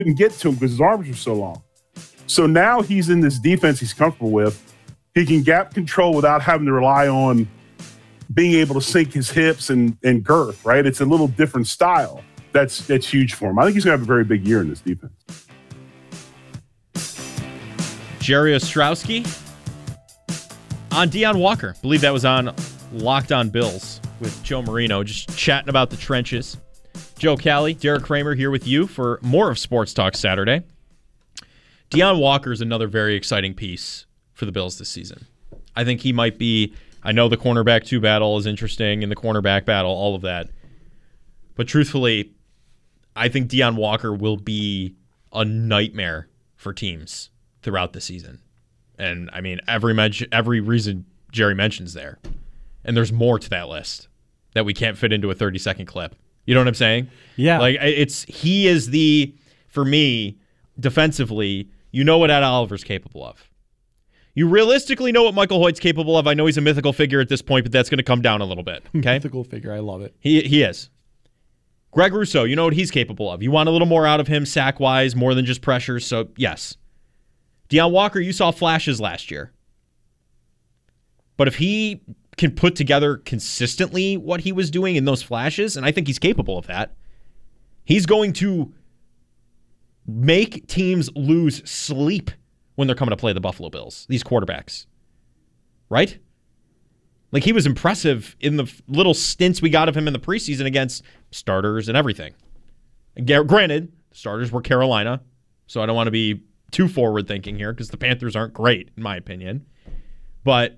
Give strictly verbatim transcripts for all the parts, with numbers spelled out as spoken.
couldn't get to him because his arms were so long. So now he's in this defense he's comfortable with. He can gap control without having to rely on being able to sink his hips and, and girth, right? It's a little different style. That's that's huge for him. I think he's going to have a very big year in this defense. Jerry Ostrowski on Deion Walker. I believe that was on Locked On Bills with Joe Marino, just chatting about the trenches. Joe Cali, Derek Kramer here with you for more of Sports Talk Saturday. Deion Walker is another very exciting piece for the Bills this season. I think he might be, I know the cornerback two battle is interesting and the cornerback battle, all of that. But truthfully, I think Deion Walker will be a nightmare for teams throughout the season. And I mean, every mention, every reason Jerry mentions there. And there's more to that list that we can't fit into a thirty second clip. You know what I'm saying? Yeah. Like it's, he is the, for me, defensively, you know what Ed Oliver's capable of. You realistically know what Michael Hoyt's capable of. I know he's a mythical figure at this point, but that's going to come down a little bit. Okay? Mythical figure. I love it. He he is. Greg Rousseau, you know what he's capable of. You want a little more out of him sack-wise, more than just pressure, so yes. Deion Walker, you saw flashes last year. But if he can put together consistently what he was doing in those flashes, and I think he's capable of that, he's going to make teams lose sleep when they're coming to play the Buffalo Bills, these quarterbacks. Right? Like, he was impressive in the little stints we got of him in the preseason against starters and everything. And granted, starters were Carolina, so I don't want to be too forward-thinking here because the Panthers aren't great, in my opinion. But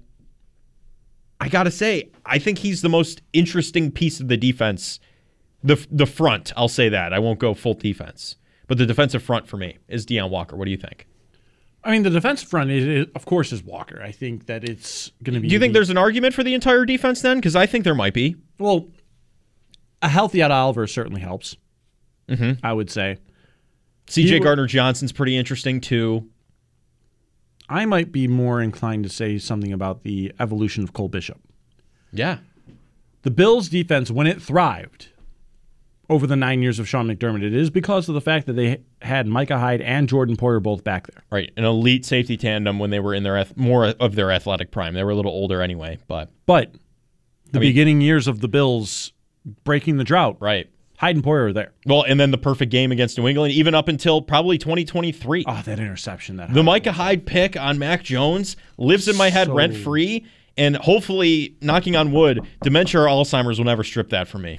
I got to say, I think he's the most interesting piece of the defense. The, the front, I'll say that. I won't go full defense. But the defensive front for me is Deion Walker. What do you think? I mean, the defensive front, is, of course, is Walker. I think that it's going to be... Do you think there's an argument for the entire defense then? Because I think there might be. Well, a healthy Ed Oliver certainly helps, mm-hmm. I would say. C J Gardner-Johnson's pretty interesting, too. I might be more inclined to say something about the evolution of Cole Bishop. Yeah. The Bills' defense, when it thrived over the nine years of Sean McDermott, it is because of the fact that they had Micah Hyde and Jordan Poyer both back there. Right, an elite safety tandem when they were in their more of their athletic prime. They were a little older anyway, but but the I mean, beginning years of the Bills breaking the drought, right? Hyde and Poyer are there. Well, and then the perfect game against New England, even up until probably twenty twenty-three. Oh, that interception! That the Hyde Micah Hyde pick on Mac Jones lives in my head so... rent free, and hopefully, knocking on wood, dementia or Alzheimer's will never strip that from me.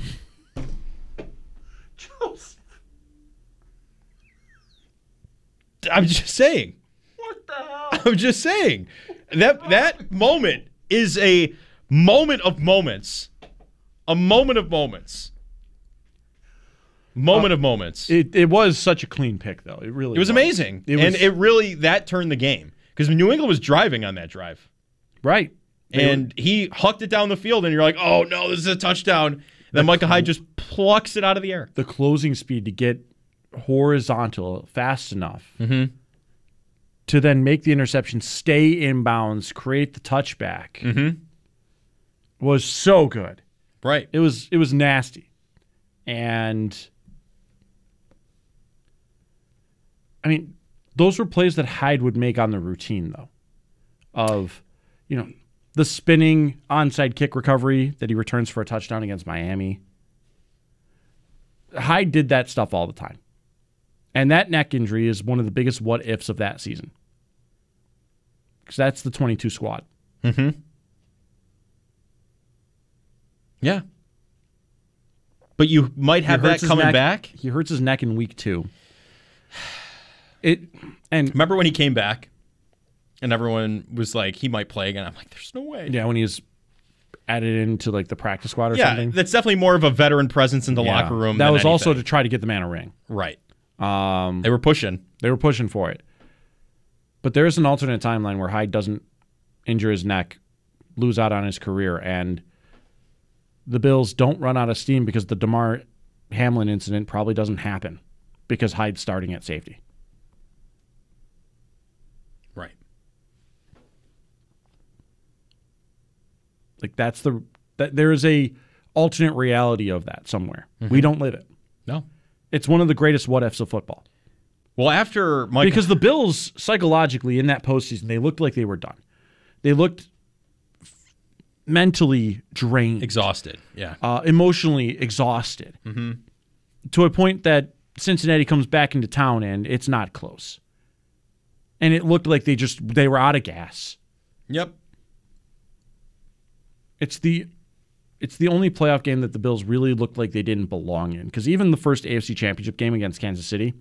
I'm just saying. What the hell? I'm just saying. That that moment is a moment of moments. A moment of moments. Moment uh, of moments. It it was such a clean pick, though. It really It was, was. amazing. It was, and it really, that turned the game. Because New England was driving on that drive. Right. And were, he hucked it down the field, and you're like, oh, no, this is a touchdown. And then Micah Hyde just plucks it out of the air. The closing speed to get horizontal fast enough mm-hmm. to then make the interception, stay in bounds, create the touchback mm-hmm. was so good. Right. It was it was nasty. And I mean, those were plays that Hyde would make on the routine, though. Of, you know, the spinning onside kick recovery that he returns for a touchdown against Miami. Hyde did that stuff all the time. And that neck injury is one of the biggest what-ifs of that season. Because that's the twenty-two squad. Mm-hmm. Yeah. But you might have that coming neck, back. He hurts his neck in week two. It and Remember when he came back and everyone was like, he might play again? I'm like, there's no way. Yeah, when he was added into like the practice squad or yeah, something. That's definitely more of a veteran presence in the yeah. locker room. That than was anything. also to try to get the man a ring. Right. Um, they were pushing. They were pushing for it. But there is an alternate timeline where Hyde doesn't injure his neck, lose out on his career, and the Bills don't run out of steam because the Damar Hamlin incident probably doesn't happen because Hyde's starting at safety. Right. Like that's the that there is a alternate reality of that somewhere. Mm-hmm. We don't live it. No. It's one of the greatest what ifs of football. Well, after Mike, because the Bills psychologically in that postseason, they looked like they were done. They looked f- mentally drained, exhausted, yeah, uh, emotionally exhausted, mm-hmm. to a point that Cincinnati comes back into town and it's not close. And it looked like they just they were out of gas. Yep. It's the it's the only playoff game that the Bills really looked like they didn't belong in. Because even the first A F C Championship game against Kansas City,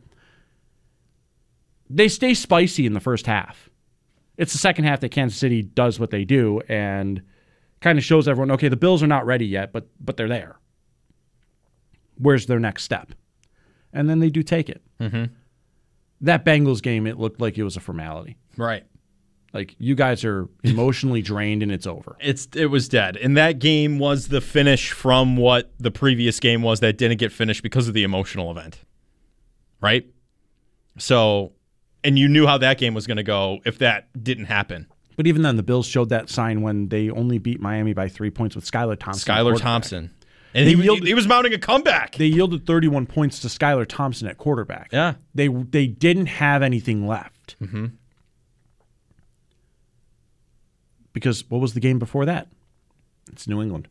they stay spicy in the first half. It's the second half that Kansas City does what they do and kind of shows everyone, okay, the Bills are not ready yet, but but they're there. Where's their next step? And then they do take it. Mm-hmm. That Bengals game, it looked like it was a formality. Right. Like, you guys are emotionally drained and it's over. It's It was dead. And that game was the finish from what the previous game was that didn't get finished because of the emotional event. Right? So, and you knew how that game was going to go if that didn't happen. But even then, the Bills showed that sign when they only beat Miami by three points with Skylar Thompson. Skylar Thompson. And he, yielded, he was mounting a comeback. They yielded thirty-one points to Skylar Thompson at quarterback. Yeah. They they didn't have anything left. Mm-hmm. Because what was the game before that? It's New England.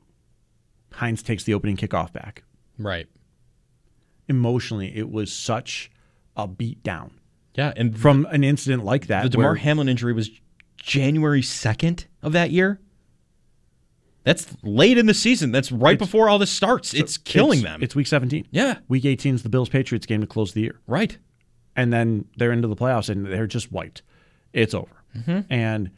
Hines takes the opening kickoff back. Right. Emotionally, it was such a beat down. Yeah, and from an incident like that. The DeMar Hamlin injury was January second of that year. That's late in the season. That's right it's, before all this starts. It's killing it's, them. It's week seventeen. Yeah. Week eighteen is the Bills-Patriots game to close the year. Right. And then they're into the playoffs, and they're just wiped. It's over. Mm-hmm. And,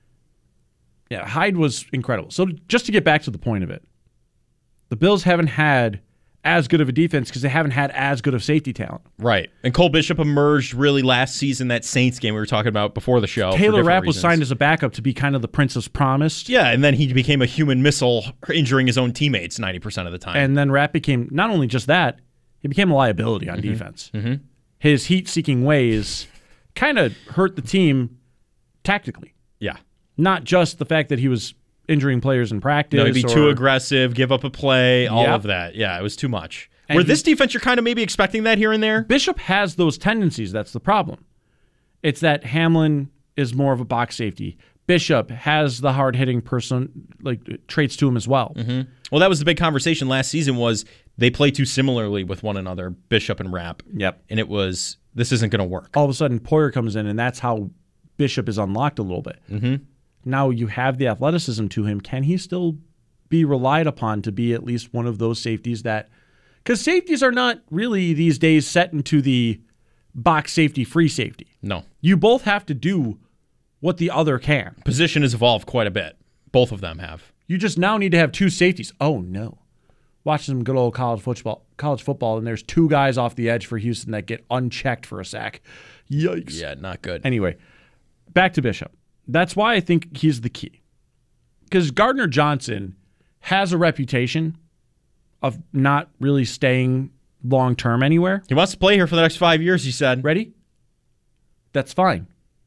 yeah, Hyde was incredible. So just to get back to the point of it, the Bills haven't had as good of a defense because they haven't had as good of safety talent. Right. And Cole Bishop emerged really last season, that Saints game we were talking about before the show. Taylor Rapp was signed as a backup to be kind of the Princess Promised. Yeah, and then he became a human missile, injuring his own teammates ninety percent of the time. And then Rapp became, not only just that, he became a liability on mm-hmm. defense. Mm-hmm. His heat-seeking ways kind of hurt the team tactically. Yeah. Not just the fact that he was injuring players in practice. No, he'd be or, too aggressive, give up a play, all yep. of that. Yeah, it was too much. And Where he, this defense, you're kind of maybe expecting that here and there. Bishop has those tendencies. That's the problem. It's that Hamlin is more of a box safety. Bishop has the hard-hitting person like traits to him as well. Mm-hmm. Well, that was the big conversation last season was they play too similarly with one another, Bishop and Rapp. Yep. And it was, this isn't going to work. All of a sudden, Poyer comes in, and that's how Bishop is unlocked a little bit. Mm-hmm. Now you have the athleticism to him. Can he still be relied upon to be at least one of those safeties that... Because safeties are not really these days set into the box safety, free safety. No. You both have to do what the other can. Position has evolved quite a bit. Both of them have. You just now need to have two safeties. Oh, no. Watch some good old college football, college football, and there's two guys off the edge for Houston that get unchecked for a sack. Yikes. Yeah, not good. Anyway, back to Bishop. That's why I think he's the key. Because Gardner Johnson has a reputation of not really staying long-term anywhere. He wants to play here for the next five years, he said. Ready? That's fine.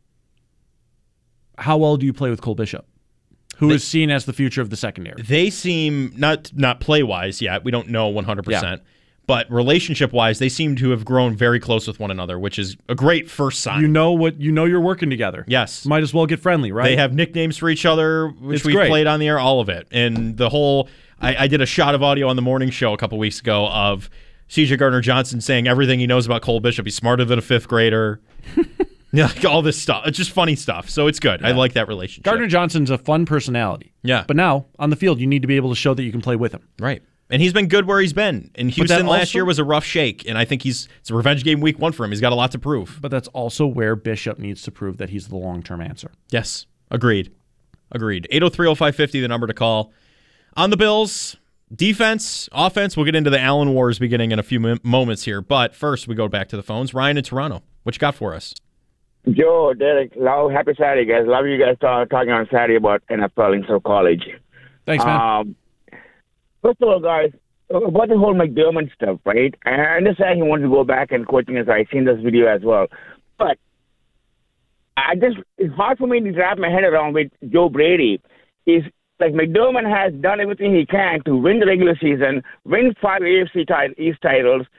How well do you play with Cole Bishop, who they, is seen as the future of the secondary? They seem, not not play-wise yet, we don't know one hundred percent, yeah. but relationship-wise, they seem to have grown very close with one another, which is a great first sign. You know what? You know you're working together. Yes. Might as well get friendly, right? They have nicknames for each other, which we played on the air, all of it. And the whole... I, I did a shot of audio on the morning show a couple weeks ago of C J Gardner-Johnson saying everything he knows about Cole Bishop. He's smarter than a fifth grader. Yeah, like all this stuff. It's just funny stuff. So it's good. Yeah. I like that relationship. Gardner-Johnson's a fun personality. Yeah. But now, on the field, you need to be able to show that you can play with him. Right. And he's been good where he's been. And Houston last also, year was a rough shake. And I think he's it's a revenge game week one for him. He's got a lot to prove. But that's also where Bishop needs to prove that he's the long-term answer. Yes. Agreed. Agreed. eight oh three oh five five oh, the number to call. On the Bills... Defense, offense, we'll get into the Allen Wars beginning in a few m- moments here. But first, we go back to the phones. Ryan in Toronto, what you got for us? Joe, Derek, love, happy Saturday, guys. Love you guys talk, talking on Saturday about N F L instead of college. Thanks, man. Um, first of all, guys, about the whole McDermott stuff, right? I understand he wants to go back and coaching as I've seen this video as well. But I just it's hard for me to wrap my head around with Joe Brady. Is Like, McDermott has done everything he can to win the regular season, win five A F C tit- East titles,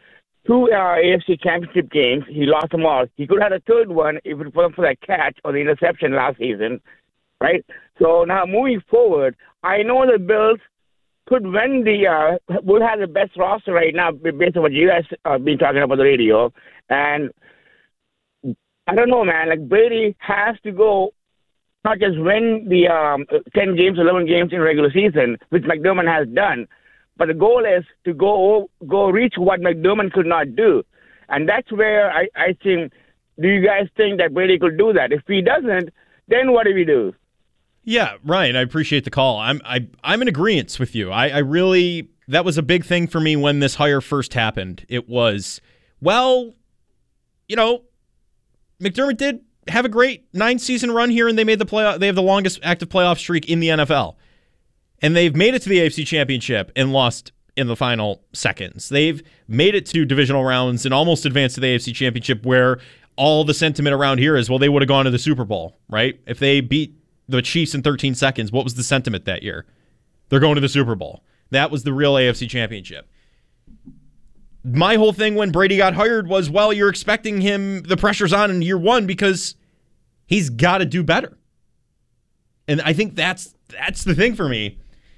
two uh, A F C Championship games. He lost them all. He could have had a third one if it wasn't for that catch or the interception last season, right? So now moving forward, I know the Bills could win the uh, – will have the best roster right now based on what you guys have been talking about the radio. And I don't know, man. Like, Brady has to go not just win the um, ten games, eleven games in regular season, which McDermott has done, but the goal is to go go reach what McDermott could not do. And that's where I, I think, do you guys think that Brady could do that? If he doesn't, then what do we do? Yeah, Ryan, I appreciate the call. I'm I, I'm in agreement with you. I, I really, that was a big thing for me when this hire first happened. It was, well, you know, McDermott did have a great nine-season run here, and they made the playoff. They have the longest active playoff streak in the N F L. And they've made it to the A F C Championship and lost in the final seconds. They've made it to divisional rounds and almost advanced to the A F C Championship, where all the sentiment around here is, well, they would have gone to the Super Bowl, right? If they beat the Chiefs in thirteen seconds, what was the sentiment that year? They're going to the Super Bowl. That was the real A F C Championship. My whole thing when Brady got hired was, well, you're expecting him, the pressure's on in year one because he's got to do better. And I think that's that's the thing for me.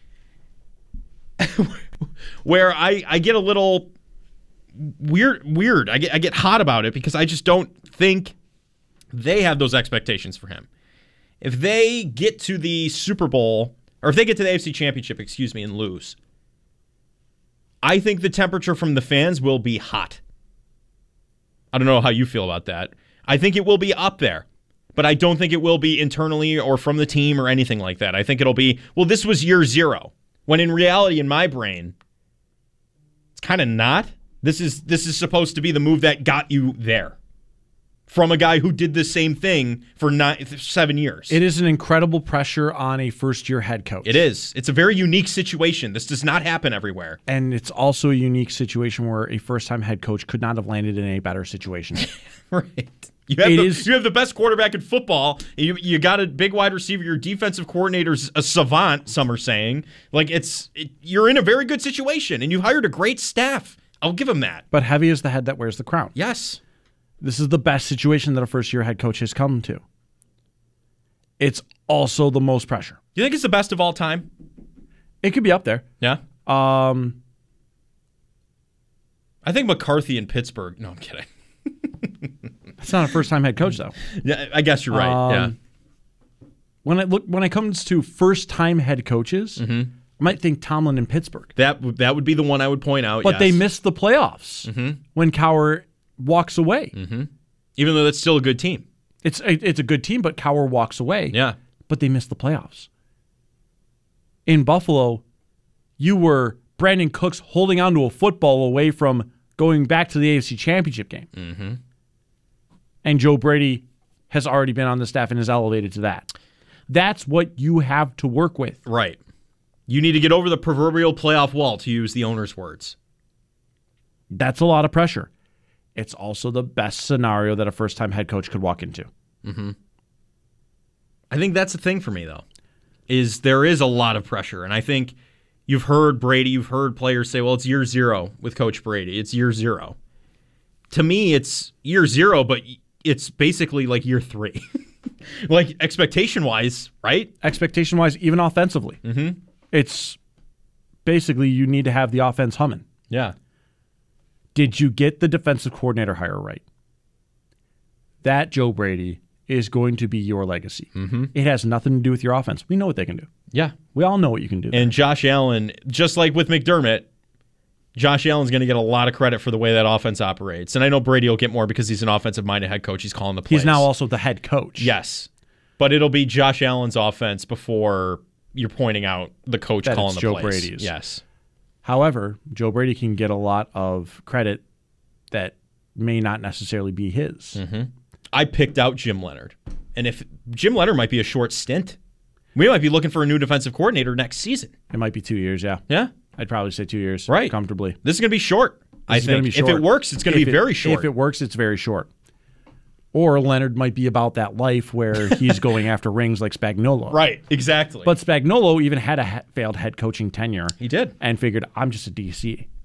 Where I, I get a little weird weird. I get I get hot about it because I just don't think they have those expectations for him. If they get to the Super Bowl, or if they get to the A F C Championship, excuse me, and lose, I think the temperature from the fans will be hot. I don't know how you feel about that. I think it will be up there, but I don't think it will be internally or from the team or anything like that. I think it'll be, well, this was year zero. When in reality, in my brain, it's kind of not. This is this is supposed to be the move that got you there. From a guy who did the same thing for nine, seven years. It is an incredible pressure on a first-year head coach. It is. It's a very unique situation. This does not happen everywhere. And it's also a unique situation where a first-time head coach could not have landed in a better situation. Right. You have, It the, is- you have the best quarterback in football. You you got a big wide receiver. Your defensive coordinator's a savant, some are saying. Like, it's it, you're in a very good situation, and you hired a great staff. I'll give him that. But heavy is the head that wears the crown. Yes. This is the best situation that a first-year head coach has come to. It's also the most pressure. You think it's the best of all time? It could be up there. Yeah. Um, I think McCarthy in Pittsburgh. No, I'm kidding. it's not a first-time head coach, though. Yeah, I guess you're right. yeah. Um, When it look when it comes to first-time head coaches, Mm-hmm. I might think Tomlin in Pittsburgh. That w- that would be the one I would point out. But yes. they missed the playoffs Mhm. when Cowher walks away. Mm-hmm. Even though that's still a good team. It's it's a good team, but Cowher walks away. Yeah. But they missed the playoffs. In Buffalo, you were Brandon Cooks holding on to a football away from going back to the A F C Championship game. Mm-hmm. And Joe Brady has already been on the staff and is elevated to that. That's what you have to work with. Right. You need to get over the proverbial playoff wall, to use the owner's words. That's a lot of pressure. It's also the best scenario that a first-time head coach could walk into. Mm-hmm. I think that's the thing for me, though, is there is a lot of pressure. And I think you've heard Brady, you've heard players say, well, it's year zero with Coach Brady. It's year zero. To me, it's year zero, but it's basically like year three. Like, expectation-wise, right? Expectation-wise, even offensively. Mm-hmm. It's basically you need to have the offense humming. Yeah. Did you get the defensive coordinator hire right? That, Joe Brady, is going to be your legacy. Mm-hmm. It has nothing to do with your offense. We know what they can do. Yeah. We all know what you can do. And Josh Allen, just like with McDermott, Josh Allen's going to get a lot of credit for the way that offense operates. And I know Brady will get more because he's an offensive-minded head coach. He's calling the plays. He's now also the head coach. Yes. But it'll be Josh Allen's offense before you're pointing out the coach That calling it's the Joe plays. Brady's. Yes. However, Joe Brady can get a lot of credit that may not necessarily be his. Mm-hmm. I picked out Jim Leonard. And if Jim Leonard might be a short stint, we might be looking for a new defensive coordinator next season. It might be two years, yeah. Yeah. I'd probably say two years. Right. Comfortably. This is going to be short, I This is gonna think. be short. If it works, it's going to If be it- very short. If it works, it's very short. Or Leonard might be about that life where he's going after rings like Spagnuolo. Right. Exactly. But Spagnuolo even had a ha- failed head coaching tenure he did. and figured, I'm just a D C.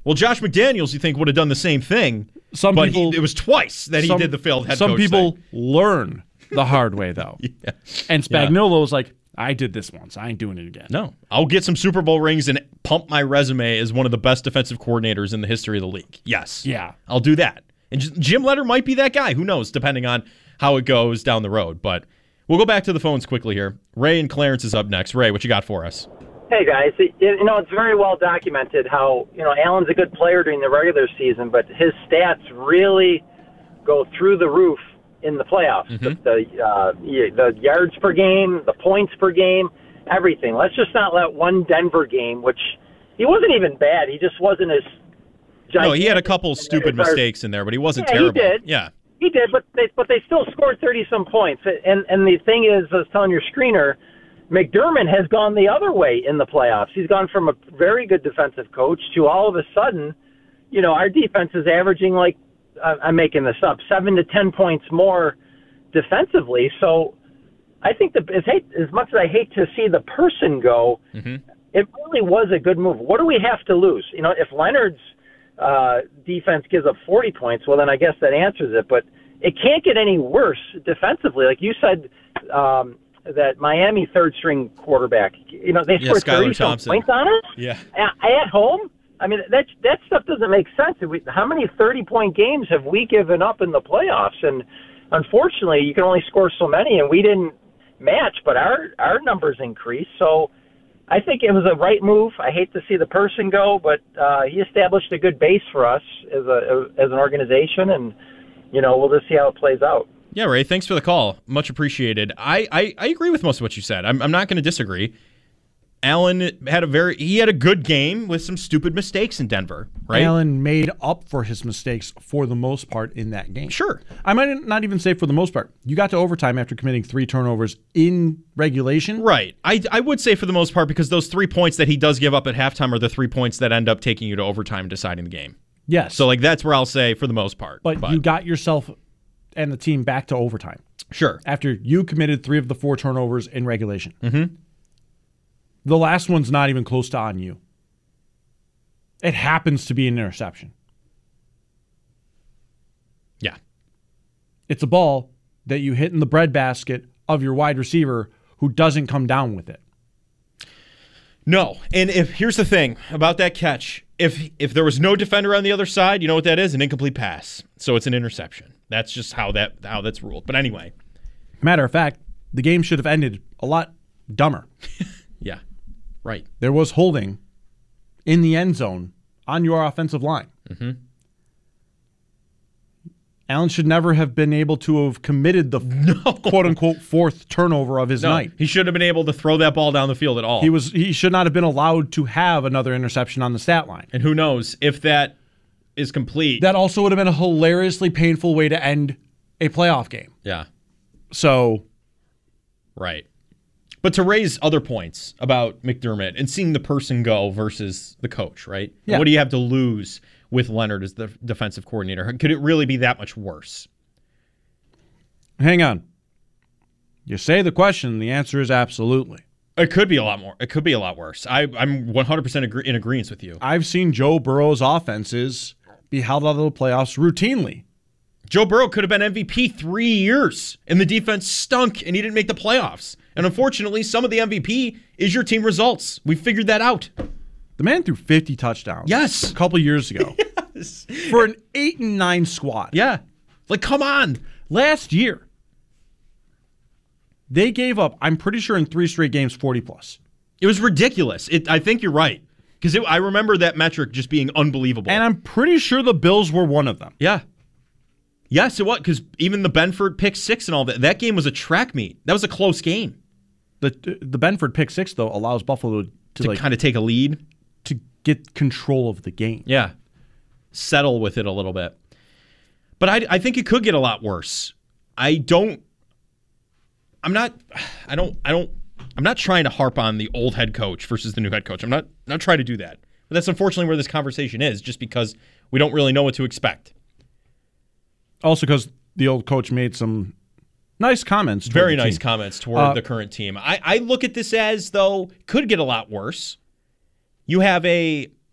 Well, Josh McDaniels, you think, would have done the same thing. Some but people, he, it was twice that some, he did the failed head some coach people thing. learn the hard way, though. yeah. And Spagnuolo was like, I did this once. I ain't doing it again. No. I'll get some Super Bowl rings and pump my resume as one of the best defensive coordinators in the history of the league. Yes. Yeah. I'll do that. And Jim Leonard might be that guy. Who knows, depending on how it goes down the road. But we'll go back to the phones quickly here. Ray and Clarence is up next. Ray, what you got for us? Hey, guys. You know, it's very well documented how, you know, Allen's a good player during the regular season, but his stats really go through the roof in the playoffs. Mm-hmm. The, the, uh, the yards per game, the points per game, everything. Let's just not let one Denver game, which he wasn't even bad. He just wasn't as gigantic. No, he had a couple stupid our, mistakes in there, but he wasn't yeah, terrible. He did. Yeah. He did, but they, but they still scored thirty-some points. And, and the thing is, I was telling your screener, McDermott has gone the other way in the playoffs. He's gone from a very good defensive coach to all of a sudden, you know, our defense is averaging like, uh, I'm making this up, seven to ten points more defensively. So I think that as, hate, as much as I hate to see the person go, mm-hmm. it really was a good move. What do we have to lose? You know, if Leonard's uh, defense gives up forty points, well, then I guess that answers it. But it can't get any worse defensively. Like you said, um, that Miami third-string quarterback, you know, they yeah, scored thirty-some points on us yeah. at, at home. I mean, that that stuff doesn't make sense. We, how many thirty-point games have we given up in the playoffs? And unfortunately, you can only score so many, and we didn't match, but our, our numbers increased. So I think it was a right move. I hate to see the person go, but uh, he established a good base for us as a as an organization, and, you know, we'll just see how it plays out. Yeah, Ray, thanks for the call. Much appreciated. I, I, I agree with most of what you said. I'm, I'm not going to disagree. Allen had a very he had a good game with some stupid mistakes in Denver, right? Allen made up for his mistakes for the most part in that game. Sure. I might not even say for the most part. You got to overtime after committing three turnovers in regulation. Right. I, I would say for the most part because those three points that he does give up at halftime are the three points that end up taking you to overtime and deciding the game. Yes. So, like, that's where I'll say for the most part. But, but you got yourself and the team back to overtime. Sure. After you committed three of the four turnovers in regulation. Mm-hmm. The last one's not even close to on you. It happens to be an interception. Yeah. It's a ball that you hit in the breadbasket of your wide receiver who doesn't come down with it. No. And if here's the thing about that catch. If if there was no defender on the other side, you know what that is? An incomplete pass. So it's an interception. That's just how that how that's ruled. But anyway. Matter of fact, the game should have ended a lot dumber. Yeah. Right. There was holding in the end zone on your offensive line. Mm-hmm. Allen should never have been able to have committed the no. quote-unquote fourth turnover of his no, night. He shouldn't have been able to throw that ball down the field at all. He was. He should not have been allowed to have another interception on the stat line. And who knows if that is complete. That also would have been a hilariously painful way to end a playoff game. Yeah. So. Right. But to raise other points about McDermott and seeing the person go versus the coach, right? Yeah. What do you have to lose with Leonard as the defensive coordinator? Could it really be that much worse? Hang on. You say the question, the answer is absolutely. It could be a lot more. It could be a lot worse. I, I'm one hundred percent agree, in agreement with you. I've seen Joe Burrow's offenses be held out of the playoffs routinely. Joe Burrow could have been M V P three years, and the defense stunk, and he didn't make the playoffs. And unfortunately, some of the M V P is your team results. We figured that out. The man threw fifty touchdowns. Yes. A couple years ago. Yes. For an eight and nine squad. Yeah. Like, come on. Last year, they gave up, I'm pretty sure in three straight games, forty plus. It was ridiculous. It, I think you're right. Because I remember that metric just being unbelievable. And I'm pretty sure the Bills were one of them. Yeah. Yes, it was. Because even the Benford pick six and all that, that game was a track meet. That was a close game. The the Benford pick six, though, allows Buffalo to, To like, kind of take a lead. to get control of the game. Yeah. Settle with it a little bit. But I, I think it could get a lot worse. I don't, I'm not, I don't, I don't, I'm not trying to harp on the old head coach versus the new head coach. I'm not, not trying to do that. But that's unfortunately where this conversation is, just because we don't really know what to expect. Also because the old coach made some nice comments. toward Very the nice team. comments toward Uh, the current team. I, I look at this as, though, could get a lot worse. You have a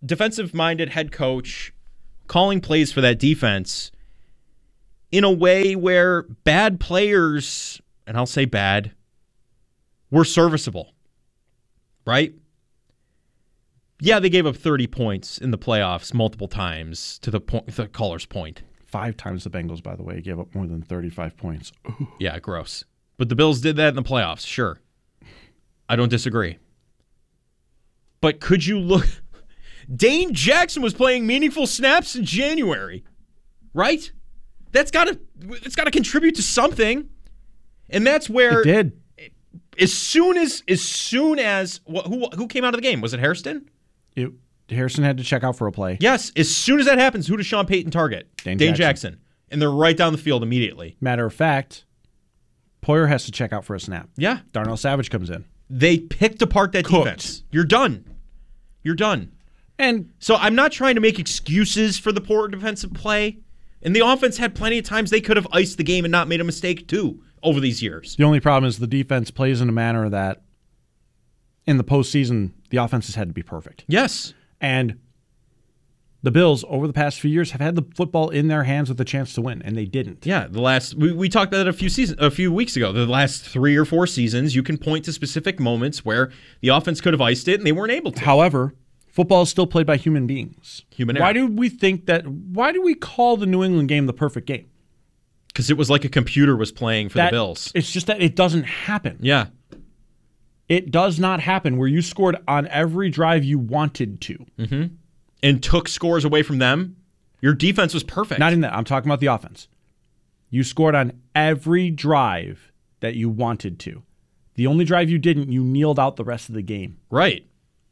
defensive-minded head coach calling plays for that defense in a way where bad players, and I'll say bad, were serviceable, right? Yeah, they gave up thirty points in the playoffs multiple times to the point, the caller's point. Five times the Bengals, by the way, gave up more than thirty-five points. Ooh. Yeah, gross. But the Bills did that in the playoffs, sure. I don't disagree. But could you look... Dane Jackson was playing meaningful snaps in January, right? That's got to it's got to contribute to something. And that's where... It did. As soon as... As soon as... Who, who came out of the game? Was it Hairston? It, Harrison had to check out for a play. Yes. As soon as that happens, who does Sean Payton target? Dane, Dane Jackson. Jackson. And they're right down the field immediately. Matter of fact, Poyer has to check out for a snap. Yeah. Darnell Savage comes in. They picked apart that Cooked. defense. You're done. You're done. And so I'm not trying to make excuses for the poor defensive play. And the offense had plenty of times they could have iced the game and not made a mistake too over these years. The only problem is the defense plays in a manner that in the postseason, the offense has had to be perfect. Yes. And the Bills, over the past few years, have had the football in their hands with a chance to win, and they didn't. Yeah, the last we, we talked about it a few seasons, a few weeks ago. The last three or four seasons, you can point to specific moments where the offense could have iced it and they weren't able to. However, football is still played by human beings. Human error. Why do we think that? Why do we call the New England game the perfect game? Because it was like a computer was playing for that, the Bills. It's just that it doesn't happen. Yeah. It does not happen where you scored on every drive you wanted to. Mm-hmm. And took scores away from them. Your defense was perfect. Not in that. I'm talking about the offense. You scored on every drive that you wanted to. The only drive you didn't, you kneeled out the rest of the game. Right.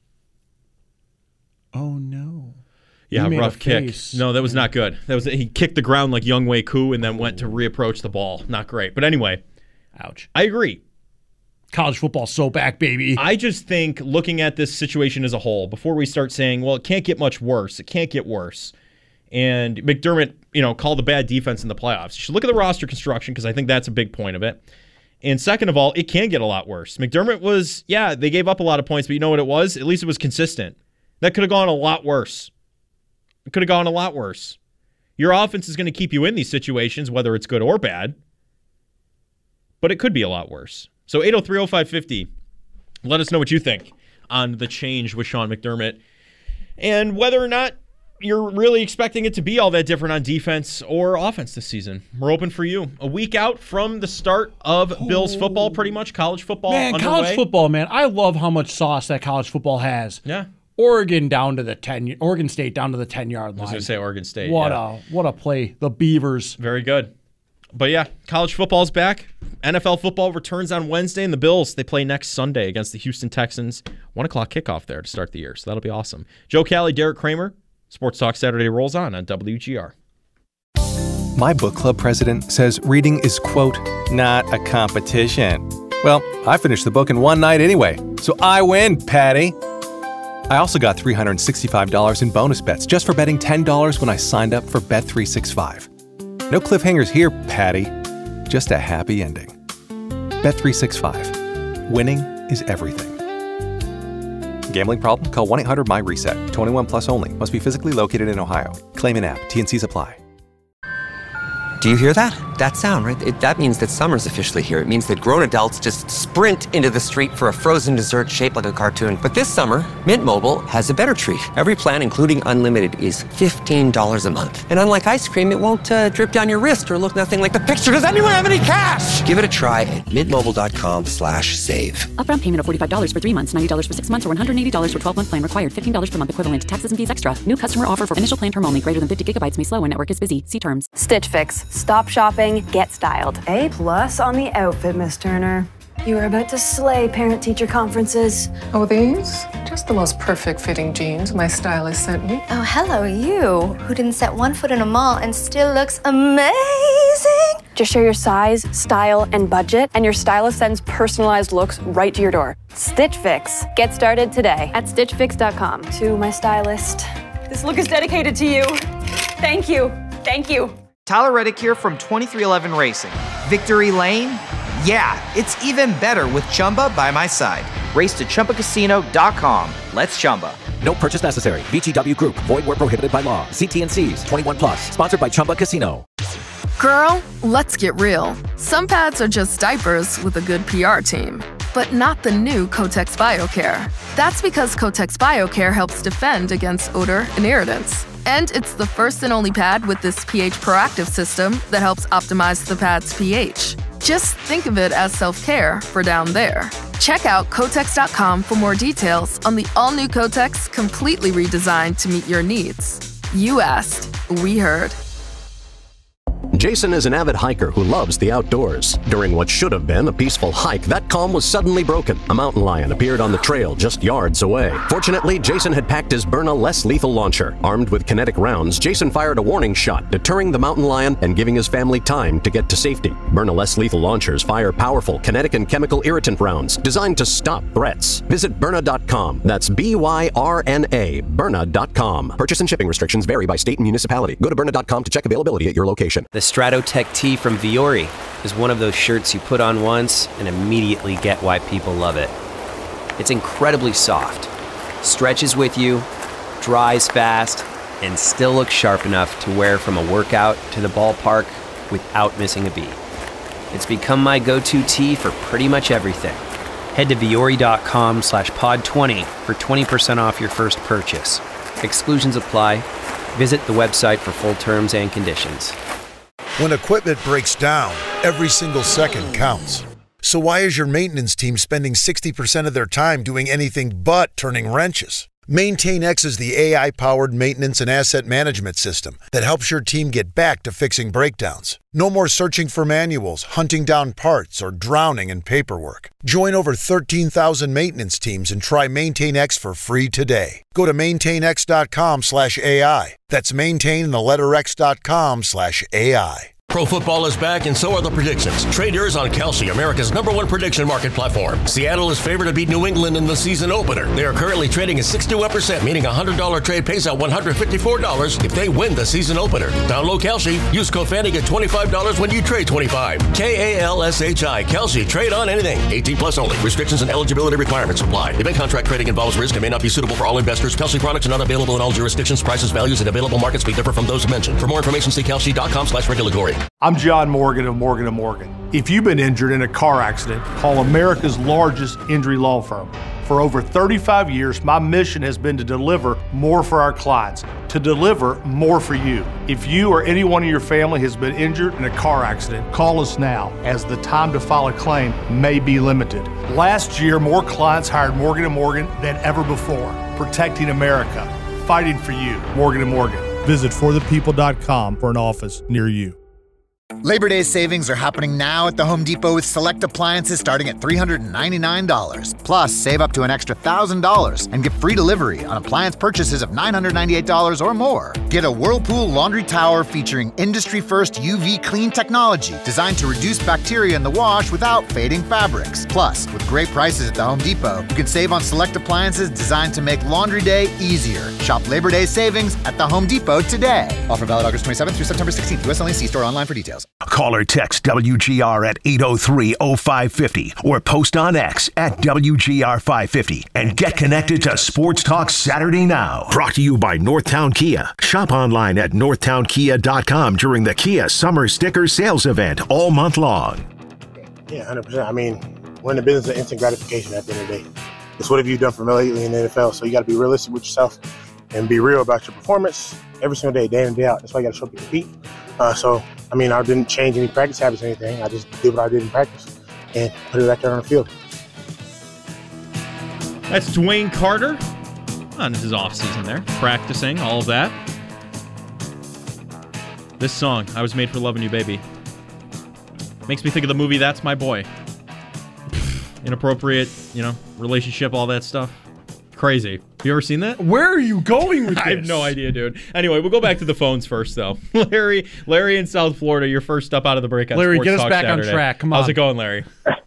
Oh, no. Yeah, You made rough a kick. face. No, that was not good. That was he kicked the ground like Young Wei Koo and then went to reapproach the ball. Not great. But anyway. Ouch. I agree. College football's so back, baby. I just think looking at this situation as a whole, before we start saying, well, it can't get much worse. It can't get worse. And McDermott, you know, called a bad defense in the playoffs. You should look at the roster construction because I think that's a big point of it. And second of all, it can get a lot worse. McDermott was, yeah, they gave up a lot of points, but you know what it was? At least it was consistent. That could have gone a lot worse. It could have gone a lot worse. Your offense is going to keep you in these situations, whether it's good or bad. But it could be a lot worse. So eight oh three oh five fifty, let us know what you think on the change with Sean McDermott and whether or not you're really expecting it to be all that different on defense or offense this season. We're open for you. A week out from the start of oh. Bills football, pretty much, college football Man, underway. college football, man. I love how much sauce that college football has. Yeah. Oregon down to the ten, Oregon State down to the ten-yard line. I was going to say Oregon State. What yeah. a what a play. The Beavers. Very good. But yeah, college football's back. N F L football returns on Wednesday, and the Bills, they play next Sunday against the Houston Texans. One o'clock kickoff there to start the year, so that'll be awesome. Joe Cali, Derek Kramer, Sports Talk Saturday rolls on on W G R. My book club president says reading is, quote, not a competition. Well, I finished the book in one night anyway, so I win, Patty. I also got three hundred sixty-five dollars in bonus bets just for betting ten dollars when I signed up for Bet three sixty-five. No cliffhangers here, Patty. Just a happy ending. Bet three sixty-five. Winning is everything. Gambling problem? Call one eight hundred M Y RESET. twenty-one plus only. Must be physically located in Ohio. Claim in app. T and Cs apply. Do you hear that? That sound, right? It, that means that summer's officially here. It means that grown adults just sprint into the street for a frozen dessert shaped like a cartoon. But this summer, Mint Mobile has a better treat. Every plan, including unlimited, is fifteen dollars a month. And unlike ice cream, it won't uh, drip down your wrist or look nothing like the picture. Does anyone have any cash? Give it a try at mintmobile.com slash save. Upfront payment of forty-five dollars for three months, ninety dollars for six months, or one hundred eighty dollars for twelve-month plan required. fifteen dollars per month equivalent. Taxes and fees extra. New customer offer for initial plan term only. Greater than fifty gigabytes may slow when network is busy. See terms. Stitch Fix. Stop shopping, get styled. A plus on the outfit, Miss Turner. You are about to slay parent-teacher conferences. Oh, these? Just the most perfect fitting jeans my stylist sent me. Oh, hello, you, who didn't set one foot in a mall and still looks amazing. Just share your size, style, and budget, and your stylist sends personalized looks right to your door. Stitch Fix. Get started today at stitch fix dot com. To my stylist. This look is dedicated to you. Thank you. Thank you. Tyler Reddick here from twenty-three eleven Racing. Victory Lane? Yeah, it's even better with Chumba by my side. Race to Chumba Casino dot com. Let's Chumba. No purchase necessary. V G W Group. Void where prohibited by law. See T and C's. twenty-one plus. Sponsored by Chumba Casino. Girl, let's get real. Some pads are just diapers with a good P R team. But not the new Kotex BioCare. That's because Kotex BioCare helps defend against odor and irritants. And it's the first and only pad with this pH proactive system that helps optimize the pad's pH. Just think of it as self-care for down there. Check out Kotex dot com for more details on the all-new Kotex, completely redesigned to meet your needs. You asked, we heard. Jason is an avid hiker who loves the outdoors. During what should have been a peaceful hike, that calm was suddenly broken. A mountain lion appeared on the trail just yards away. Fortunately, Jason had packed his Byrna less lethal launcher. Armed with kinetic rounds, Jason fired a warning shot, deterring the mountain lion and giving his family time to get to safety. Byrna less lethal launchers fire powerful kinetic and chemical irritant rounds designed to stop threats. Visit Byrna dot com. That's B Y R N A, Byrna dot com. Purchase and shipping restrictions vary by state and municipality. Go to Byrna dot com to check availability at your location. The Stratotech tee from Viore is one of those shirts you put on once and immediately get why people love it. It's incredibly soft, stretches with you, dries fast, and still looks sharp enough to wear from a workout to the ballpark without missing a beat. It's become my go-to tee for pretty much everything. Head to Viore dot com slash pod twenty for twenty percent off your first purchase. Exclusions apply. Visit the website for full terms and conditions. When equipment breaks down, every single second counts. So why is your maintenance team spending sixty percent of their time doing anything but turning wrenches? MaintainX is the A I-powered maintenance and asset management system that helps your team get back to fixing breakdowns. No more searching for manuals, hunting down parts, or drowning in paperwork. Join over thirteen thousand maintenance teams and try MaintainX for free today. Go to maintainx dot com slash A I. That's maintain and the letter X dot com slash A I. Pro football is back, and so are the predictions. Trade yours on Kalshi, America's number one prediction market platform. Seattle is favored to beat New England in the season opener. They are currently trading at sixty-one percent, meaning a one hundred dollars trade pays out one hundred fifty-four dollars if they win the season opener. Download Kalshi. Use code Fanny, get twenty-five dollars when you trade twenty-five. K A L S H I. Kalshi. Trade on anything. eighteen plus only. Restrictions and eligibility requirements apply. Event contract trading involves risk and may not be suitable for all investors. Kalshi products are not available in all jurisdictions. Prices, values, and available markets may differ from those mentioned. For more information, see Kalshi dot com slash regulatory. I'm John Morgan of Morgan and Morgan. If you've been injured in a car accident, call America's largest injury law firm. For over thirty-five years, my mission has been to deliver more for our clients, to deliver more for you. If you or anyone in your family has been injured in a car accident, call us now, as the time to file a claim may be limited. Last year, more clients hired Morgan and Morgan than ever before, protecting America, fighting for you. Morgan and Morgan. Visit for the people dot com for an office near you. Labor Day savings are happening now at the Home Depot with select appliances starting at three hundred ninety-nine dollars. Plus, save up to an extra one thousand dollars and get free delivery on appliance purchases of nine hundred ninety-eight dollars or more. Get a Whirlpool laundry tower featuring industry-first U V clean technology designed to reduce bacteria in the wash without fading fabrics. Plus, with great prices at the Home Depot, you can save on select appliances designed to make laundry day easier. Shop Labor Day savings at the Home Depot today. Offer valid August twenty-seventh through September sixteenth. U S only. See store online for details. Call or text W G R at eight oh three oh five five oh or post on X at W G R five fifty and get connected to Sports Talk Saturday Now. Brought to you by Northtown Kia. Shop online at northtown kia dot com during the Kia Summer Sticker Sales Event all month long. Yeah, one hundred percent. I mean, we're in the business of instant gratification at the end of the day. It's what have you done for me lately in the N F L? So you got to be realistic with yourself and be real about your performance every single day, day in and day out. That's why you got to show up and compete. Uh, so, I mean, I didn't change any practice habits or anything. I just did what I did in practice and put it back there on the field. That's Dwayne Carter on his offseason there, practicing, all of that. This song, I Was Made for Loving You, Baby. Makes me think of the movie That's My Boy. Inappropriate, you know, relationship, all that stuff. Crazy. Have you ever seen that? Where are you going with this? I have no idea, dude. Anyway, we'll go back to the phones first, though. Larry, Larry in South Florida, your first up out of the break on Larry, Sports get us Talk back Saturday. on track. Come on. How's it going, Larry?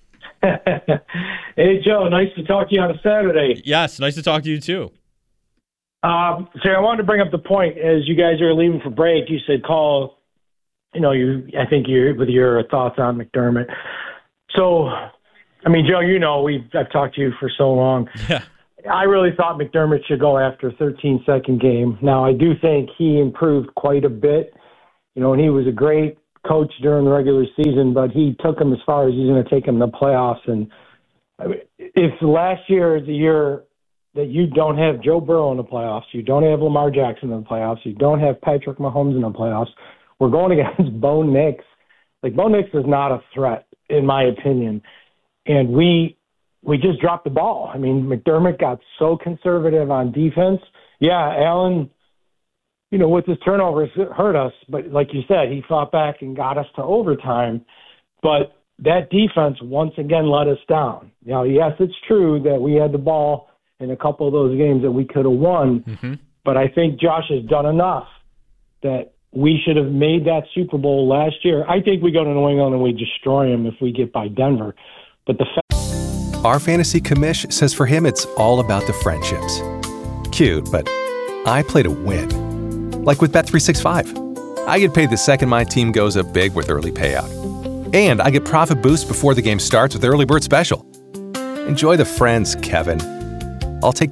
Hey, Joe. Nice to talk to you on a Saturday. Yes, nice to talk to you, too. Um, so I wanted to bring up the point as you guys are leaving for break. You said call, you know, you. I think you with your thoughts on McDermott. So I mean, Joe, you know, we've I've talked to you for so long. Yeah. I really thought McDermott should go after a thirteen-second game. Now, I do think he improved quite a bit. You know, and he was a great coach during the regular season, but he took him as far as he's going to take him to the playoffs. And I mean, if last year is the year that you don't have Joe Burrow in the playoffs, you don't have Lamar Jackson in the playoffs, you don't have Patrick Mahomes in the playoffs, we're going against Bo Nix. Like, Bo Nix is not a threat, in my opinion. And we we just dropped the ball. I mean, McDermott got so conservative on defense. Yeah, Allen, you know, with his turnovers, it hurt us. But like you said, he fought back and got us to overtime. But that defense once again let us down. Now, yes, it's true that we had the ball in a couple of those games that we could have won. Mm-hmm. But I think Josh has done enough that we should have made that Super Bowl last year. I think we go to New England and we destroy them if we get by Denver. But the fa- Our fantasy commish says for him it's all about the friendships. Cute, but I play to win. Like with Bet three sixty-five. I get paid the second my team goes up big with early payout. And I get profit boost before the game starts with Early Bird Special. Enjoy the friends, Kevin. I'll take the